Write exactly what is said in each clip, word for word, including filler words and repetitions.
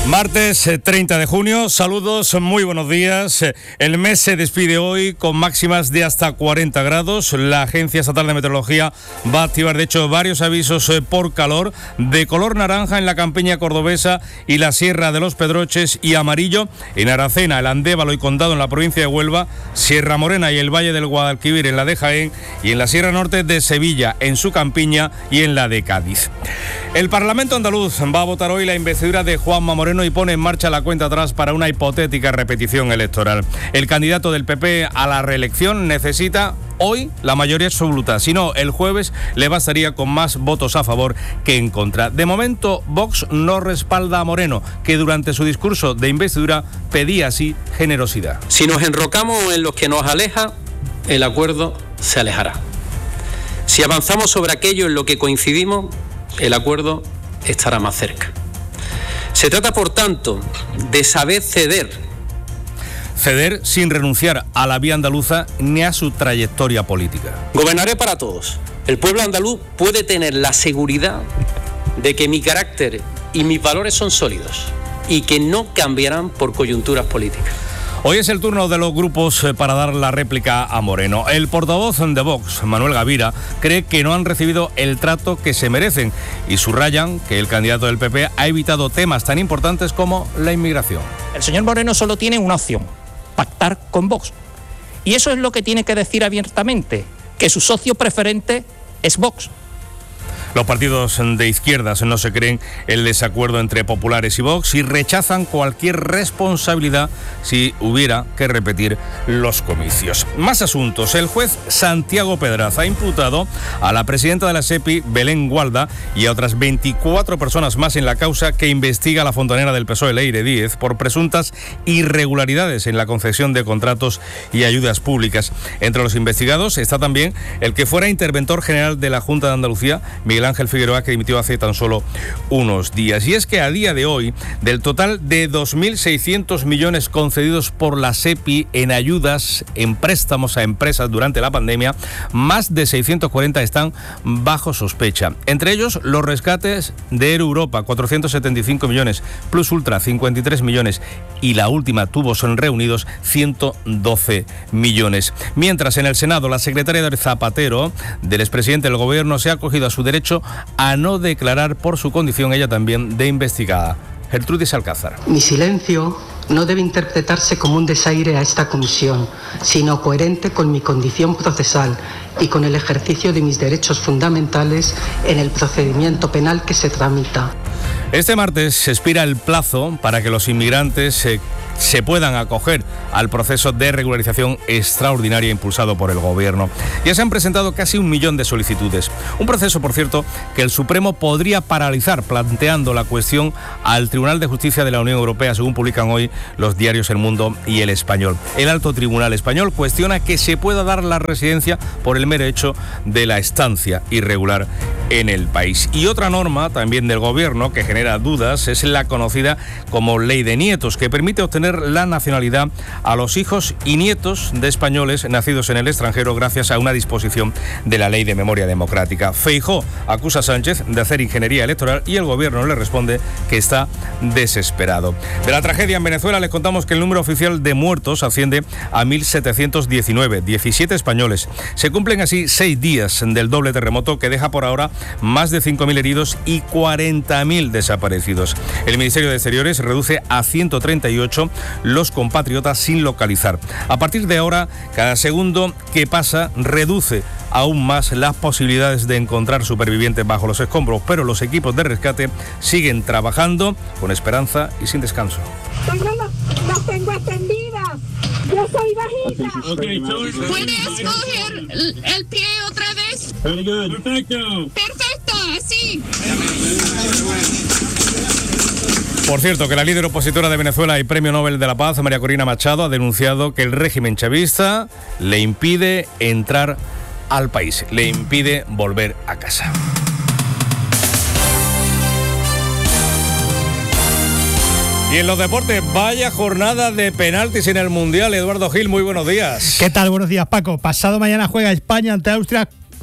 Martes treinta de junio, saludos, muy buenos días. El mes se despide hoy con máximas de hasta cuarenta grados. La Agencia Estatal de Meteorología va a activar, de hecho, varios avisos por calor de color naranja en la campiña cordobesa y la Sierra de los Pedroches, y amarillo en Aracena, el Andévalo y Condado en la provincia de Huelva, Sierra Morena y el Valle del Guadalquivir en la de Jaén, y en la Sierra Norte de Sevilla, en su campiña, y en la de Cádiz. El Parlamento andaluz va a votar hoy la investidura de Juanma Moreno y pone en marcha la cuenta atrás para una hipotética repetición electoral. El candidato del P P a la reelección necesita hoy la mayoría absoluta, si no, el jueves le bastaría con más votos a favor que en contra. De momento, Vox no respalda a Moreno, que durante su discurso de investidura pedía así generosidad. Si nos enrocamos en lo que nos aleja, el acuerdo se alejará. Si avanzamos sobre aquello en lo que coincidimos, el acuerdo estará más cerca. Se trata, por tanto, de saber ceder. Ceder sin renunciar a la vía andaluza ni a su trayectoria política. Gobernaré para todos. El pueblo andaluz puede tener la seguridad de que mi carácter y mis valores son sólidos y que no cambiarán por coyunturas políticas. Hoy es el turno de los grupos para dar la réplica a Moreno. El portavoz de Vox, Manuel Gavira, cree que no han recibido el trato que se merecen y subrayan que el candidato del P P ha evitado temas tan importantes como la inmigración. El señor Moreno solo tiene una opción: pactar con Vox. Y eso es lo que tiene que decir abiertamente, que su socio preferente es Vox. Los partidos de izquierdas no se creen el desacuerdo entre populares y Vox y rechazan cualquier responsabilidad si hubiera que repetir los comicios. Más asuntos. El juez Santiago Pedraz ha imputado a la presidenta de la SEPI, Belén Gualda, y a otras veinticuatro personas más en la causa que investiga la fontanera del P S O E, Leire Díez, por presuntas irregularidades en la concesión de contratos y ayudas públicas. Entre los investigados está también el que fuera interventor general de la Junta de Andalucía, Miguel Ángel Figueroa, que dimitió hace tan solo unos días. Y es que a día de hoy, del total de dos mil seiscientos millones concedidos por la SEPI en ayudas, en préstamos a empresas durante la pandemia, más de seiscientos cuarenta están bajo sospecha. Entre ellos, los rescates de Air Europa, cuatrocientos setenta y cinco millones, Plus Ultra, cincuenta y tres millones, y la última Tubos reunidos, ciento doce millones. Mientras, en el Senado, la secretaria del Zapatero, del expresidente del Gobierno, se ha acogido a su derecho a no declarar por su condición, ella también, de investigada. Gertrudis Alcázar. Mi silencio no debe interpretarse como un desaire a esta comisión, sino coherente con mi condición procesal y con el ejercicio de mis derechos fundamentales en el procedimiento penal que se tramita. Este martes se expira el plazo para que los inmigrantes se, se puedan acoger al proceso de regularización extraordinaria impulsado por el Gobierno. Ya se han presentado casi un millón de solicitudes. Un proceso, por cierto, que el Supremo podría paralizar, planteando la cuestión al Tribunal de Justicia de la Unión Europea, según publican hoy los diarios El Mundo y El Español. El Alto Tribunal Español cuestiona que se pueda dar la residencia por el mero hecho de la estancia irregular en el país. Y otra norma también del Gobierno que genera dudas es la conocida como Ley de Nietos, que permite obtener la nacionalidad a los hijos y nietos de españoles nacidos en el extranjero gracias a una disposición de la Ley de Memoria Democrática. Feijóo acusa a Sánchez de hacer ingeniería electoral y el Gobierno le responde que está desesperado. De la tragedia en Venezuela les contamos que el número oficial de muertos asciende a mil setecientos diecinueve, diecisiete españoles. Se cumplen así seis días del doble terremoto que deja por ahora más de cinco mil heridos y cuarenta mil desaparecidos. El Ministerio de Exteriores reduce a ciento treinta y ocho los compatriotas sin localizar. A partir de ahora, cada segundo que pasa reduce aún más las posibilidades de encontrar supervivientes bajo los escombros, pero los equipos de rescate siguen trabajando con esperanza y sin descanso. Las tengo extendidas. Yo soy bajita. Okay, ¿Puedes coger el pie otra vez? Very good. Perfecto. Perfecto, así. Por cierto, que la líder opositora de Venezuela y Premio Nobel de la Paz, María Corina Machado, ha denunciado que el régimen chavista le impide entrar al país, le impide volver a casa. Y en los deportes, vaya jornada de penaltis en el Mundial. Eduardo Gil, muy buenos días. ¿Qué tal? Buenos días, Paco. Pasado mañana juega España ante Austria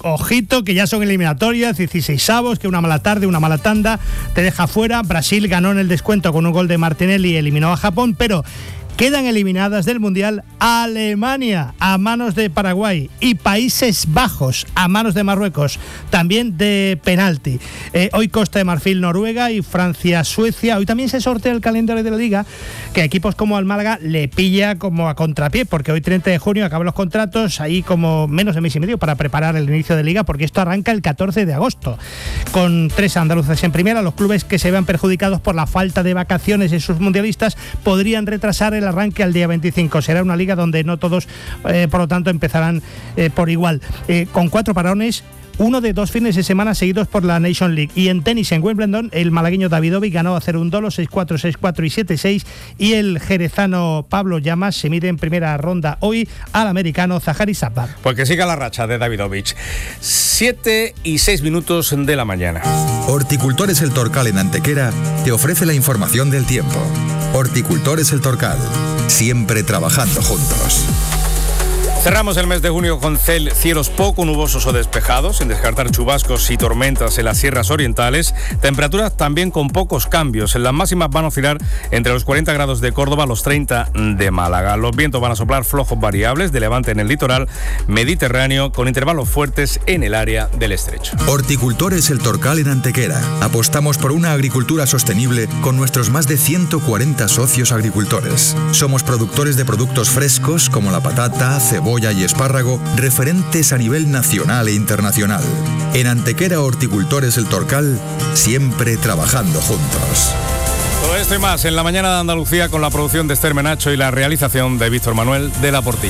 ojito, que ya son eliminatorias, dieciseisavos, que una mala tarde, una mala tanda te deja fuera. Brasil ganó en el descuento con un gol de Martinelli y eliminó a Japón, pero quedan eliminadas del Mundial Alemania a manos de Paraguay y Países Bajos a manos de Marruecos, también de penalti. Eh, hoy Costa de Marfil, Noruega y Francia, Suecia. Hoy también se sortea el calendario de la Liga, que a equipos como el Málaga le pilla como a contrapié, porque hoy treinta de junio acaban los contratos, ahí como menos de mes y medio para preparar el inicio de Liga, porque esto arranca el catorce de agosto, con tres andaluces en primera. Los clubes que se vean perjudicados por la falta de vacaciones en sus mundialistas podrían retrasar el arranque al día veinticinco. Será una liga donde no todos, eh, por lo tanto, empezarán eh, por igual. Eh, con cuatro parones, uno de dos fines de semana seguidos por la Nation League. Y en tenis, en Wimbledon, el malagueño Davidovic ganó a Cerundolo seis cuatro, seis cuatro y siete seis. Y el jerezano Pablo Llamas se mide en primera ronda hoy al americano Zahari Sabbar. Pues que siga la racha de Davidovic. siete y seis minutos de la mañana. Horticultores El Torcal en Antequera te ofrece la información del tiempo. Horticultores El Torcal, siempre trabajando juntos. Cerramos el mes de junio con cielos poco nubosos o despejados, sin descartar chubascos y tormentas en las sierras orientales. Temperaturas también con pocos cambios. Las máximas van a oscilar entre los cuarenta grados de Córdoba a los treinta de Málaga. Los vientos van a soplar flojos variables de levante en el litoral mediterráneo, con intervalos fuertes en el área del estrecho. Horticultores El Torcal en Antequera. Apostamos por una agricultura sostenible con nuestros más de ciento cuarenta socios agricultores. Somos productores de productos frescos como la patata, cebolla y espárrago, referentes a nivel nacional e internacional. En Antequera Horticultores El Torcal, siempre trabajando juntos. Todo esto y más en la mañana de Andalucía, con la producción de Esther Menacho y la realización de Víctor Manuel de la Portilla.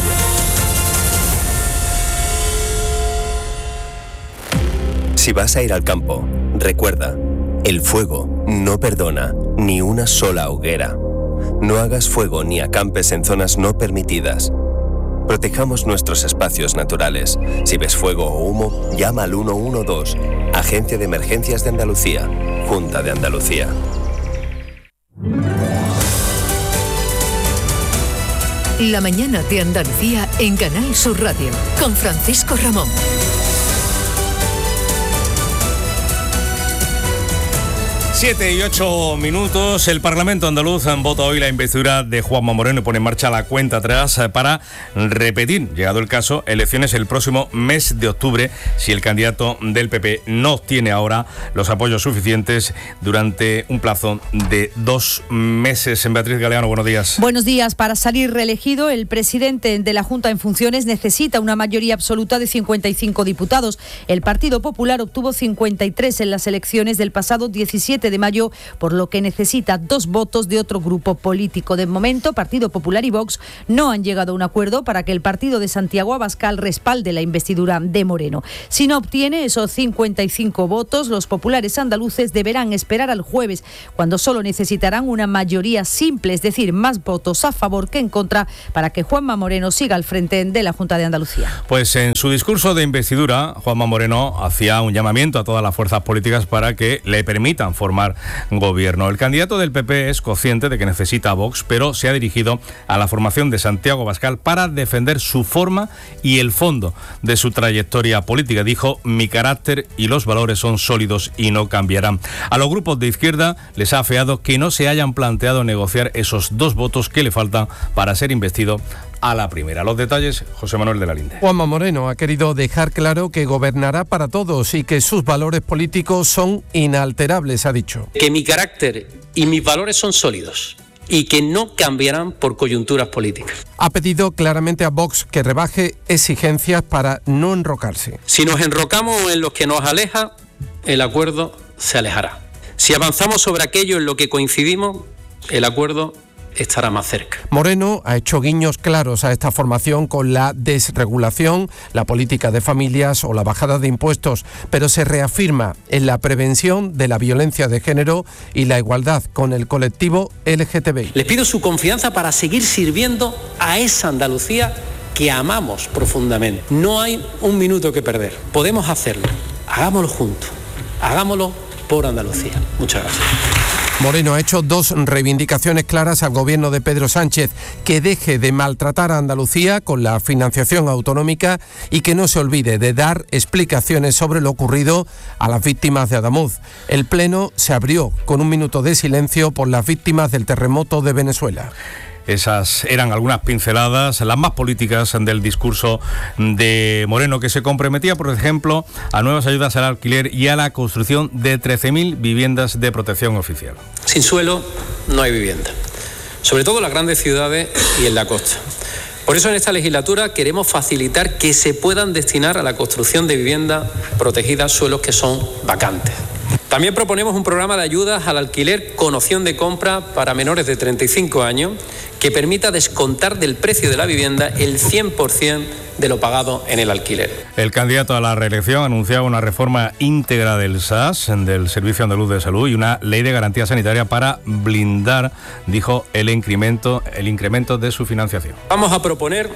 Si vas a ir al campo, recuerda, el fuego no perdona ni una sola hoguera. No hagas fuego ni acampes en zonas no permitidas. Protejamos nuestros espacios naturales. Si ves fuego o humo, llama al uno uno dos, Agencia de Emergencias de Andalucía, Junta de Andalucía. La mañana de Andalucía en Canal Sur Radio, con Francisco Ramón. Siete y ocho minutos. El Parlamento andaluz vota hoy la investidura de Juanma Moreno y pone en marcha la cuenta atrás para repetir, llegado el caso, elecciones el próximo mes de octubre, si el candidato del P P no obtiene ahora los apoyos suficientes durante un plazo de dos meses. Beatriz Galeano, buenos días. Buenos días. Para salir reelegido, el presidente de la Junta en funciones necesita una mayoría absoluta de cincuenta y cinco diputados. El Partido Popular obtuvo cincuenta y tres en las elecciones del pasado diecisiete de mayo, por lo que necesita dos votos de otro grupo político. De momento, Partido Popular y Vox no han llegado a un acuerdo para que el partido de Santiago Abascal respalde la investidura de Moreno. Si no obtiene esos cincuenta y cinco votos, los populares andaluces deberán esperar al jueves, cuando solo necesitarán una mayoría simple, es decir, más votos a favor que en contra, para que Juanma Moreno siga al frente de la Junta de Andalucía. Pues en su discurso de investidura, Juanma Moreno hacía un llamamiento a todas las fuerzas políticas para que le permitan formar gobierno. El candidato del P P es consciente de que necesita a Vox, pero se ha dirigido a la formación de Santiago Abascal para defender su forma y el fondo de su trayectoria política. Dijo: mi carácter y los valores son sólidos y no cambiarán. A los grupos de izquierda les ha afeado que no se hayan planteado negociar esos dos votos que le faltan para ser investido a la primera. Los detalles, José Manuel de la Linde. Juanma Moreno ha querido dejar claro que gobernará para todos y que sus valores políticos son inalterables, ha dicho. Que mi carácter y mis valores son sólidos y que no cambiarán por coyunturas políticas. Ha pedido claramente a Vox que rebaje exigencias para no enrocarse. Si nos enrocamos en lo que nos aleja, el acuerdo se alejará. Si avanzamos sobre aquello en lo que coincidimos, el acuerdo estará más cerca. Moreno ha hecho guiños claros a esta formación con la desregulación, la política de familias o la bajada de impuestos, pero se reafirma en la prevención de la violencia de género y la igualdad con el colectivo L G T B I. Les pido su confianza para seguir sirviendo a esa Andalucía que amamos profundamente. No hay un minuto que perder. Podemos hacerlo. Hagámoslo juntos. Hagámoslo por Andalucía. Muchas gracias. Moreno ha hecho dos reivindicaciones claras al gobierno de Pedro Sánchez: que deje de maltratar a Andalucía con la financiación autonómica y que no se olvide de dar explicaciones sobre lo ocurrido a las víctimas de Adamuz. El pleno se abrió con un minuto de silencio por las víctimas del terremoto de Venezuela. Esas eran algunas pinceladas, las más políticas del discurso de Moreno, que se comprometía, por ejemplo, a nuevas ayudas al alquiler y a la construcción de trece mil viviendas de protección oficial. Sin suelo no hay vivienda, sobre todo en las grandes ciudades y en la costa. Por eso en esta legislatura queremos facilitar que se puedan destinar a la construcción de viviendas protegidas suelos que son vacantes. También proponemos un programa de ayudas al alquiler con opción de compra para menores de treinta y cinco años que permita descontar del precio de la vivienda el cien por ciento de lo pagado en el alquiler. El candidato a la reelección anunciaba una reforma íntegra del S A S, del Servicio Andaluz de Salud, y una ley de garantía sanitaria para blindar, dijo, el incremento, el incremento de su financiación. Vamos a proponer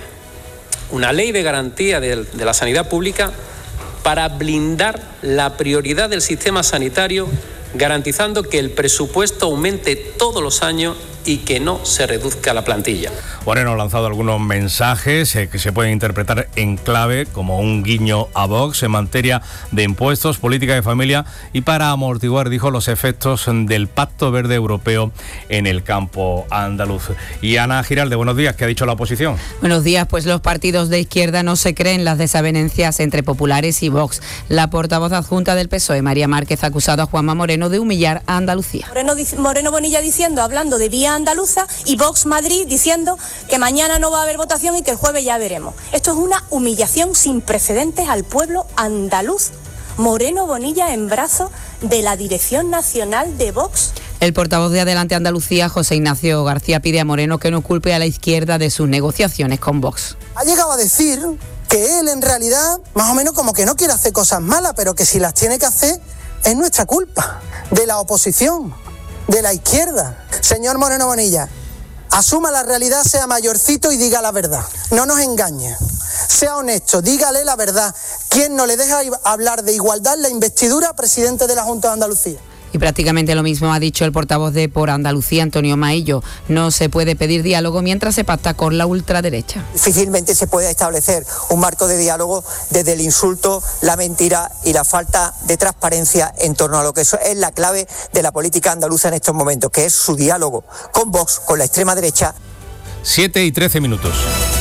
una ley de garantía de, de la sanidad pública para blindar la prioridad del sistema sanitario, garantizando que el presupuesto aumente todos los años y que no se reduzca la plantilla. Moreno ha lanzado algunos mensajes eh, que se pueden interpretar en clave como un guiño a Vox en materia de impuestos, política de familia y para amortiguar, dijo, los efectos del Pacto Verde Europeo en el campo andaluz. Y Ana Giralde, buenos días, ¿qué ha dicho la oposición? Buenos días, pues los partidos de izquierda no se creen las desavenencias entre populares y Vox. La portavoz adjunta del P S O E, María Márquez, ha acusado a Juanma Moreno de humillar a Andalucía. Moreno, Moreno Bonilla diciendo, hablando de vía andaluza, y Vox Madrid diciendo que mañana no va a haber votación y que el jueves ya veremos. Esto es una humillación sin precedentes al pueblo andaluz. Moreno Bonilla en brazos de la Dirección Nacional de Vox. El portavoz de Adelante Andalucía, José Ignacio García, pide a Moreno que no culpe a la izquierda de sus negociaciones con Vox. Ha llegado a decir que él en realidad, más o menos como que no quiere hacer cosas malas, pero que si las tiene que hacer es nuestra culpa, de la oposición, de la izquierda. Señor Moreno Bonilla, asuma la realidad, sea mayorcito y diga la verdad. No nos engañe. Sea honesto, dígale la verdad. ¿Quién no le deja hablar de igualdad en la investidura a presidente de la Junta de Andalucía? Y prácticamente lo mismo ha dicho el portavoz de Por Andalucía, Antonio Maillo. No se puede pedir diálogo mientras se pacta con la ultraderecha. Difícilmente se puede establecer un marco de diálogo desde el insulto, la mentira y la falta de transparencia en torno a lo que es la clave de la política andaluza en estos momentos, que es su diálogo con Vox, con la extrema derecha. siete y trece minutos.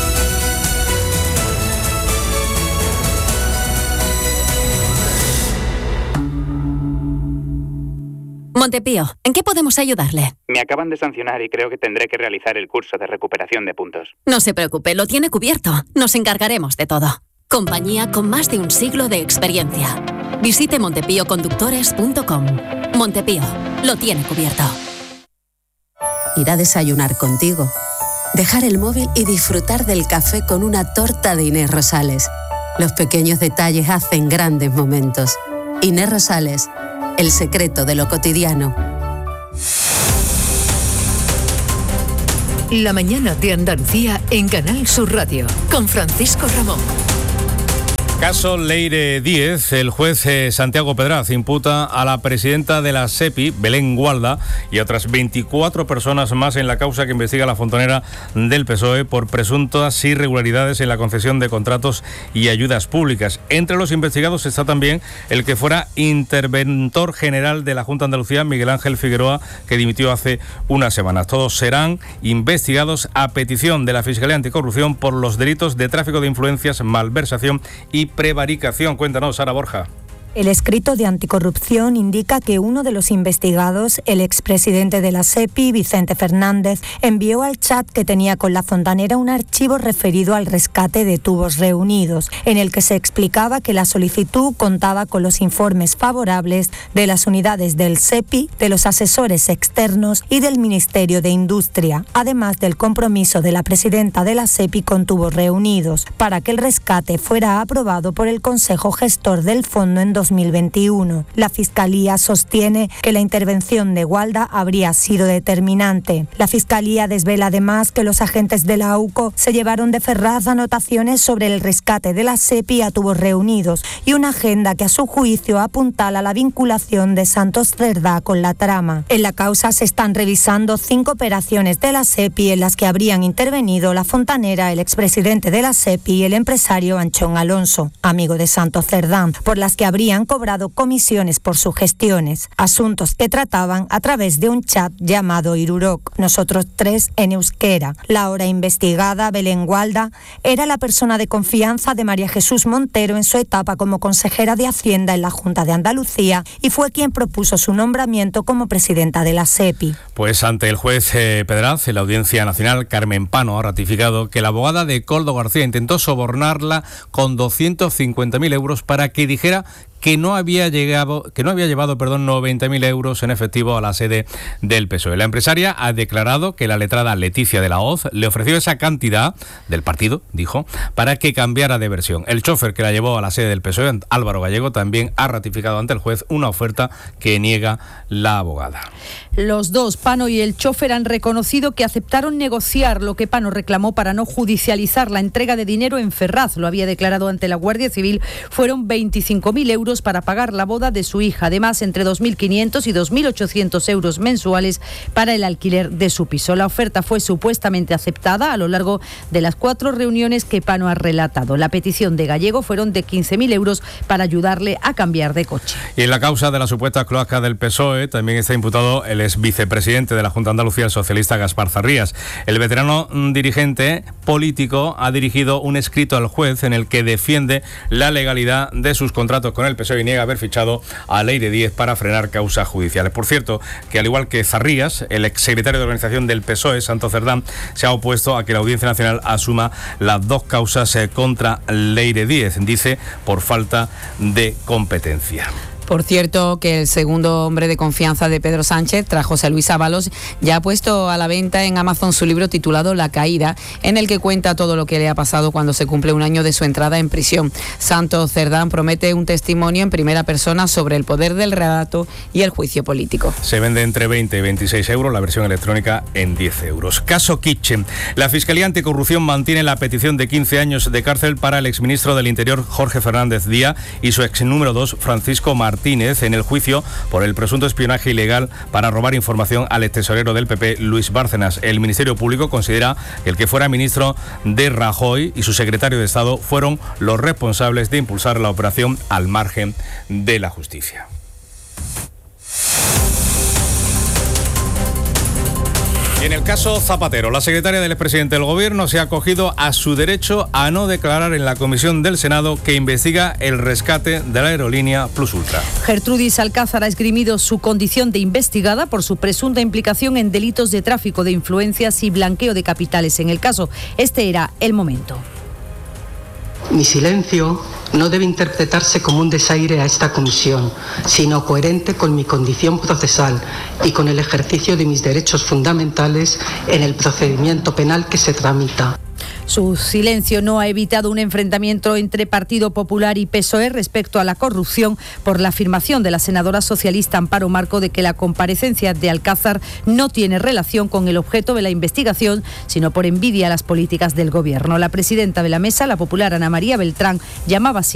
Montepío, ¿en qué podemos ayudarle? Me acaban de sancionar y creo que tendré que realizar el curso de recuperación de puntos. No se preocupe, lo tiene cubierto. Nos encargaremos de todo. Compañía con más de un siglo de experiencia. Visite montepío conductores punto com. Montepío, lo tiene cubierto. Ir a desayunar contigo. Dejar el móvil y disfrutar del café con una torta de Inés Rosales. Los pequeños detalles hacen grandes momentos. Inés Rosales, el secreto de lo cotidiano. La mañana de Andalucía en Canal Sur Radio, con Francisco Ramón. Caso Leire Díez. El juez eh, Santiago Pedraz imputa a la presidenta de la SEPI, Belén Gualda, y a otras veinticuatro personas más en la causa que investiga la fontanera del P S O E por presuntas irregularidades en la concesión de contratos y ayudas públicas. Entre los investigados está también el que fuera interventor general de la Junta de Andalucía, Miguel Ángel Figueroa, que dimitió hace unas semanas. Todos serán investigados a petición de la Fiscalía Anticorrupción por los delitos de tráfico de influencias, malversación y prevaricación. Cuéntanos, Sara Borja. El escrito de anticorrupción indica que uno de los investigados, el expresidente de la SEPI, Vicente Fernández, envió al chat que tenía con la fontanera un archivo referido al rescate de tubos reunidos, en el que se explicaba que la solicitud contaba con los informes favorables de las unidades del SEPI, de los asesores externos y del Ministerio de Industria, además del compromiso de la presidenta de la SEPI con tubos reunidos, para que el rescate fuera aprobado por el Consejo Gestor del Fondo en dos dos mil veintiuno. La Fiscalía sostiene que la intervención de Gualda habría sido determinante. La Fiscalía desvela además que los agentes de la AUCO se llevaron de Ferraz anotaciones sobre el rescate de la SEPI a tubos reunidos y una agenda que a su juicio apuntala la vinculación de Santos Cerdá con la trama. En la causa se están revisando cinco operaciones de la SEPI en las que habrían intervenido la fontanera, el expresidente de la SEPI y el empresario Anchón Alonso, amigo de Santos Cerdá, por las que habrían cobrado comisiones por sus gestiones, asuntos que trataban a través de un chat llamado Irurok, nosotros tres en euskera. La ahora investigada, Belén Gualda, era la persona de confianza de María Jesús Montero en su etapa como consejera de Hacienda en la Junta de Andalucía y fue quien propuso su nombramiento como presidenta de la SEPI. Pues ante el juez eh, Pedraz, en la Audiencia Nacional, Carmen Pano ha ratificado que la abogada de Koldo García intentó sobornarla con doscientos cincuenta mil euros para que dijera que no había llegado, que no había llevado, perdón, noventa mil euros en efectivo a la sede del P S O E. La empresaria ha declarado que la letrada Leticia de la Hoz le ofreció esa cantidad del partido, dijo, para que cambiara de versión. El chofer que la llevó a la sede del P S O E, Álvaro Gallego, también ha ratificado ante el juez una oferta que niega la abogada. Los dos, Pano y el chofer, han reconocido que aceptaron negociar lo que Pano reclamó para no judicializar la entrega de dinero en Ferraz. Lo había declarado ante la Guardia Civil. Fueron veinticinco mil euros para pagar la boda de su hija. Además, entre dos mil quinientos y dos mil ochocientos euros mensuales para el alquiler de su piso. La oferta fue supuestamente aceptada a lo largo de las cuatro reuniones que Pano ha relatado. La petición de Gallego fueron de quince mil euros para ayudarle a cambiar de coche. Y en la causa de la supuesta cloaca del P S O E también está imputado el ex vicepresidente de la Junta de Andalucía, el socialista Gaspar Zarrías. El veterano dirigente político ha dirigido un escrito al juez en el que defiende la legalidad de sus contratos con el P S O E y niega haber fichado a Leire Díez para frenar causas judiciales. Por cierto, que al igual que Zarrías, el exsecretario de organización del P S O E, Santos Cerdá, se ha opuesto a que la Audiencia Nacional asuma las dos causas contra Leire Díez, dice, por falta de competencia. Por cierto, que el segundo hombre de confianza de Pedro Sánchez, tras José Luis Ábalos, ya ha puesto a la venta en Amazon su libro titulado La Caída, en el que cuenta todo lo que le ha pasado cuando se cumple un año de su entrada en prisión. Santos Cerdá promete un testimonio en primera persona sobre el poder del relato y el juicio político. Se vende entre veinte y veintiséis euros, la versión electrónica en diez euros. Caso Kitchen. La Fiscalía Anticorrupción mantiene la petición de quince años de cárcel para el exministro del Interior, Jorge Fernández Díaz, y su ex número dos, Francisco Martínez. Martínez en el juicio por el presunto espionaje ilegal para robar información al extesorero del P P, Luis Bárcenas. El Ministerio Público considera que el que fuera ministro de Rajoy y su secretario de Estado fueron los responsables de impulsar la operación al margen de la justicia. Y en el caso Zapatero, la secretaria del expresidente del Gobierno se ha acogido a su derecho a no declarar en la comisión del Senado que investiga el rescate de la aerolínea Plus Ultra. Gertrudis Alcázar ha esgrimido su condición de investigada por su presunta implicación en delitos de tráfico de influencias y blanqueo de capitales en el caso. Este era el momento. Mi silencio no debe interpretarse como un desaire a esta comisión, sino coherente con mi condición procesal y con el ejercicio de mis derechos fundamentales en el procedimiento penal que se tramita. Su silencio no ha evitado un enfrentamiento entre Partido Popular y P S O E respecto a la corrupción por la afirmación de la senadora socialista Amparo Marco de que la comparecencia de Alcázar no tiene relación con el objeto de la investigación, sino por envidia a las políticas del Gobierno. La presidenta de la mesa, la popular Ana María Beltrán, llamaba así